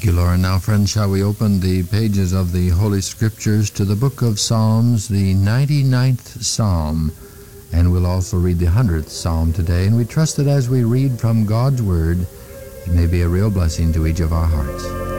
Thank you, Laura. Now, friends, shall we open the pages of the Holy Scriptures to the book of Psalms, the 99th Psalm, and we'll also read the 100th Psalm today. And we trust that as we read from God's Word, it may be a real blessing to each of our hearts.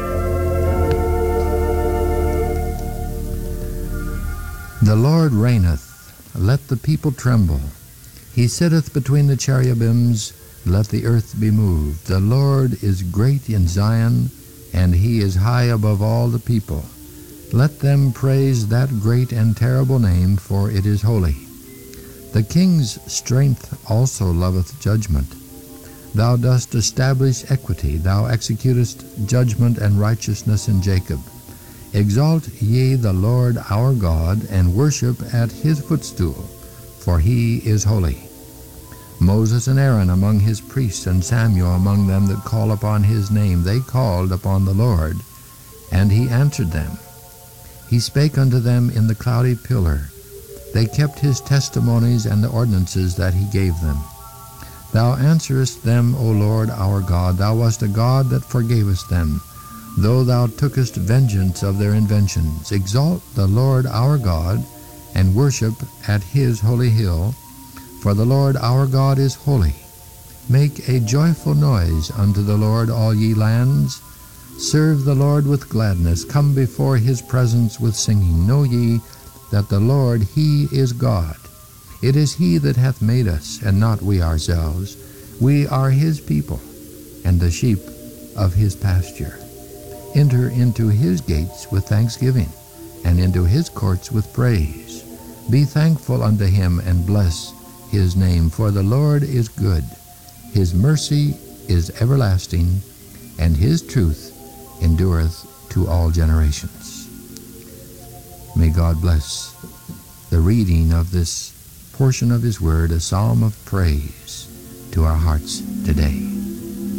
The Lord reigneth, let the people tremble. He sitteth between the cherubims, let the earth be moved. The Lord is great in Zion, and he is high above all the people. Let them praise that great and terrible name, for it is holy. The king's strength also loveth judgment. Thou dost establish equity, thou executest judgment and righteousness in Jacob. Exalt ye the Lord our God, and worship at his footstool, for he is holy. Moses and Aaron among his priests, and Samuel among them that call upon his name, they called upon the Lord, and he answered them. He spake unto them in the cloudy pillar. They kept his testimonies and the ordinances that he gave them. Thou answerest them, O Lord our God. Thou wast a God that forgavest them, though thou tookest vengeance of their inventions. Exalt the Lord our God, and worship at his holy hill, for the Lord our God is holy. Make a joyful noise unto the Lord, all ye lands. Serve the Lord with gladness. Come before his presence with singing. Know ye that the Lord, he is God. It is he that hath made us, and not we ourselves. We are his people, and the sheep of his pasture. Enter into his gates with thanksgiving, and into his courts with praise. Be thankful unto him, and bless his name, for the Lord is good. His mercy is everlasting, and his truth endureth to all generations. May God bless the reading of this portion of his word, a psalm of praise to our hearts today.